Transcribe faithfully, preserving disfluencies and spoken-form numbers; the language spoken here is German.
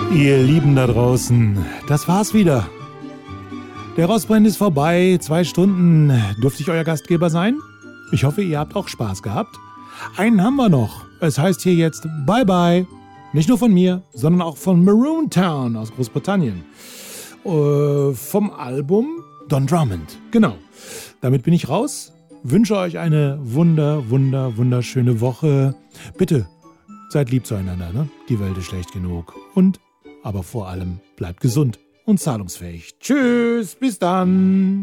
Ihr Lieben da draußen, das war's wieder. Der Rostbrenn ist vorbei. Zwei Stunden. Dürfte ich euer Gastgeber sein? Ich hoffe, ihr habt auch Spaß gehabt. Einen haben wir noch. Es heißt hier jetzt Bye Bye. Nicht nur von mir, sondern auch von Maroon Town aus Großbritannien. Äh, vom Album Don Drummond. Genau. Damit bin ich raus. Wünsche euch eine wunder, wunder, wunderschöne Woche. Bitte, seid lieb zueinander, ne? Die Welt ist schlecht genug. Und, aber vor allem, bleibt gesund und zahlungsfähig. Tschüss, bis dann.